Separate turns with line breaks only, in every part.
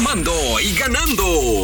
sumando y ganando.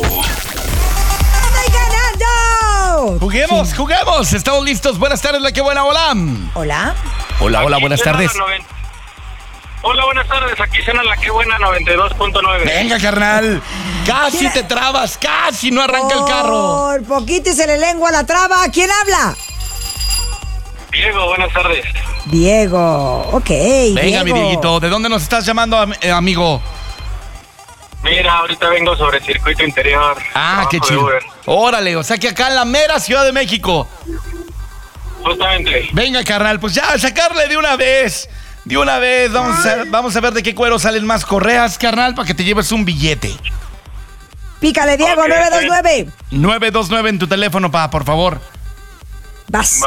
Juguemos. Estamos listos. Buenas tardes, la que buena. Hola. Hola, buenas tardes.
Hola, buenas tardes. Aquí suena la que buena 92.9.
Venga, carnal. Casi te trabas, casi no arranca el carro.
Por poquito y se le lengua la traba. ¿Quién habla?
Diego, buenas tardes.
Diego, ok.
Venga, mi Dieguito, ¿de dónde nos estás llamando, amigo?
Mira, ahorita vengo sobre el circuito interior.
Qué chido. Órale, o sea que acá en la mera Ciudad de México.
Justamente.
Venga, carnal, pues ya, sacarle de una vez. Vamos a ver de qué cuero salen más correas, carnal, para que te lleves un billete.
Pícale, Diego,
Ok,
929.
929 en tu teléfono, por favor.
Vas.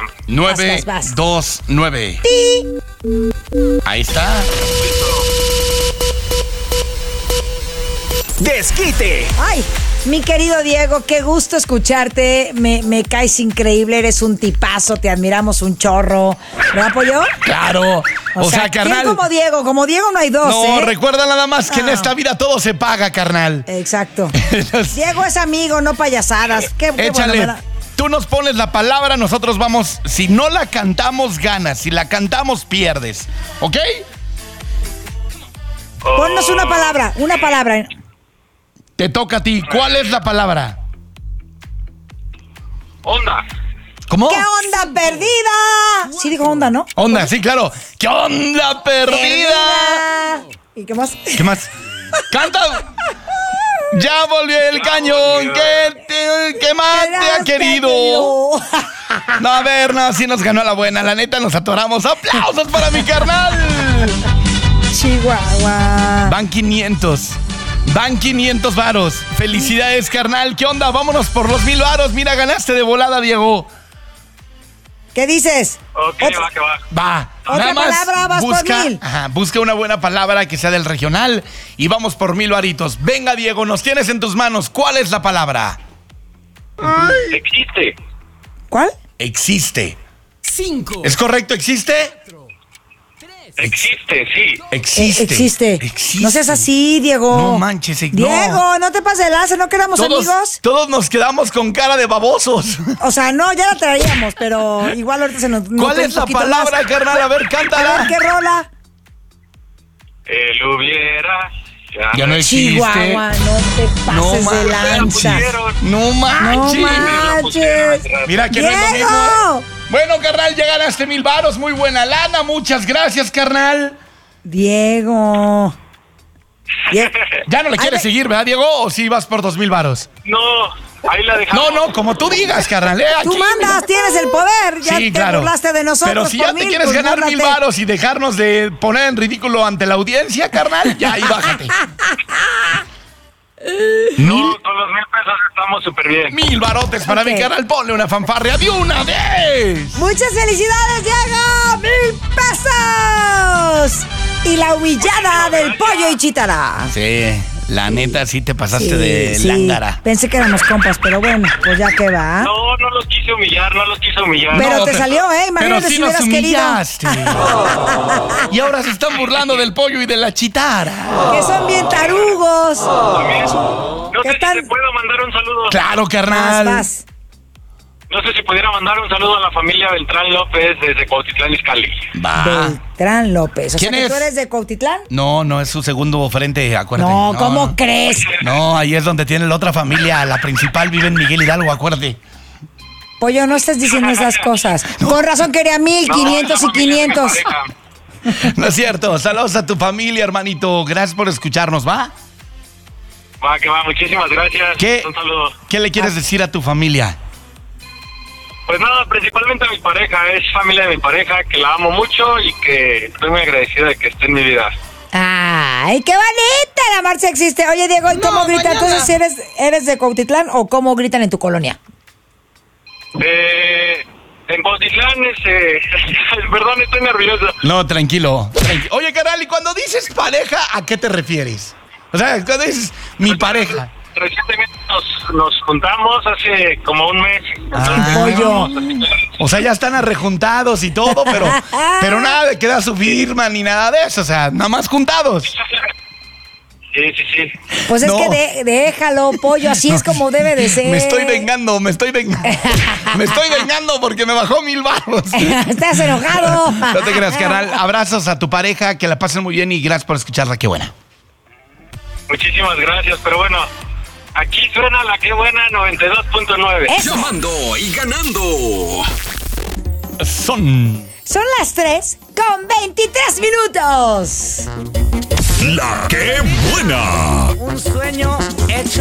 929. Ahí está.
Desquite.
Ay, mi querido Diego, qué gusto escucharte. Me caes increíble, eres un tipazo, te admiramos un chorro. ¿Verdad, Pollo?
Claro. O sea, carnal.
¿quién como Diego no hay dos,
No, recuerda nada más que en esta vida todo se paga, carnal.
Exacto. Diego es amigo, no payasadas. Qué
Échale.
bueno,
Tú nos pones la palabra, nosotros vamos. Si no la cantamos, ganas. Si la cantamos, pierdes. ¿Ok?
Ponnos una palabra.
Te toca a ti. ¿Cuál es la palabra?
Onda.
¿Cómo?
¿Qué onda perdida? Sí dijo onda, ¿no?
Onda, sí, claro. ¿Qué onda perdida?
¿Y qué más?
¿Qué más? ¡Canta! Ya volvió el cañón. ¿Qué más te ha querido? No, a ver, no, sí nos ganó la buena. La neta, nos atoramos. ¡Aplausos para mi carnal!
Chihuahua.
Van 500 varos. Felicidades, carnal. ¿Qué onda? Vámonos por los 1000 varos. Mira, ganaste de volada, Diego.
¿Qué dices?
Ok, va que va.
Va.
Otra
Nada más
palabra, vas por 1000.
Busca una buena palabra que sea del regional y vamos por 1000 varitos. Venga, Diego, nos tienes en tus manos. ¿Cuál es la palabra?
Existe.
¿Cuál?
Existe.
5.
¿Es correcto? ¿Existe?
Existe, sí.
Existe.
No seas así, Diego.
No manches,
Diego, no te pases el enlace, ¿no queramos amigos?
Todos nos quedamos con cara de babosos.
O sea, no, ya la traíamos, pero igual ahorita se nos...
¿Cuál es la palabra,
más.
carnal? A ver,
A
cántala.
ver, ¿qué rola?
El hubiera.
Ya no existe.
Chihuahua, no te pases de lanza.
No
No
manches.
manches.
Mira que no es lo mismo.
¡Diego!
Bueno, carnal, ya ganaste 1000 varos. Muy buena lana. Muchas gracias, carnal.
Diego.
Ya no le quieres seguir, ¿verdad, Diego? ¿O sí vas por 2000 varos?
No, ahí la dejamos.
No, como tú digas, carnal.
Tú mandas, tienes el poder. Ya
Sí,
te
claro.
burlaste de nosotros.
Pero si
por
ya te
1000,
quieres
pues
ganar 1000
búrlate.
varos y dejarnos de poner en ridículo ante la audiencia, carnal, ya ahí bájate.
No, con los 1000 pesos estamos súper bien.
1000 barotes para mi carnal. Ponle una fanfarria de una vez.
Muchas felicidades, Diego. 1000 pesos. Y la humillada del pollo y chitara.
Sí, la neta sí te pasaste de lángara.
Pensé que éramos compas, pero bueno, pues ya que va.
No los quise humillar,
Pero
No,
te salió,
Pero
imagínate
sí
si
nos
hubieras querido.
humillaste. Y ahora se están burlando del pollo y de la chitara.
Que son bien tarugos.
No
¿Qué
sé
tal?
si te puedo mandar un saludo.
Claro, carnal.
Vas.
No sé si pudiera mandar un saludo a la familia Beltrán López desde Cuautitlán, Izcalli.
Va.
Beltrán López. O sea,
¿Quién
que
es?
tú eres de Cuautitlán.
No, es su segundo frente, acuérdate.
No, ¿cómo crees?
No, ahí es donde tiene la otra familia. La principal vive en Miguel Hidalgo, acuérdate.
Pollo, no estés diciendo esas cosas. Con razón quería 1000, 500 y 500.
No es cierto. Saludos a tu familia, hermanito. Gracias por escucharnos, ¿va?
Va, que va, muchísimas gracias.
¿Qué?
Un saludo.
¿Qué le quieres decir a tu familia?
Pues nada, principalmente a mi pareja, es familia de mi pareja, que la amo mucho y que estoy muy agradecido de que esté en mi vida.
Ay, qué bonita la marcha existe. Oye, Diego, ¿y cómo gritan? Entonces, ¿eres de Cuautitlán o cómo gritan en tu colonia?
En Cuautitlán, perdón, estoy nervioso.
No, tranquilo. Oye, carnal, y cuando dices pareja, ¿a qué te refieres? O sea, cuando dices mi pareja.
Recientemente nos juntamos hace como un mes.
Pollo.
O sea, ya están arrejuntados y todo, pero nada de que da su firma ni nada de eso. O sea, nada más juntados.
Sí.
Pues es
No.
que déjalo, pollo, así es como debe de ser.
Me estoy vengando me estoy vengando porque me bajó 1,000 baros.
Estás enojado.
No te creas, carnal. Abrazos a tu pareja, que la pasen muy bien y gracias por escucharla. Qué buena.
Muchísimas gracias, pero bueno, aquí suena la que buena 92.9.
Llamando y ganando.
Son
las 3:23 minutos.
La que buena.
Un sueño hecho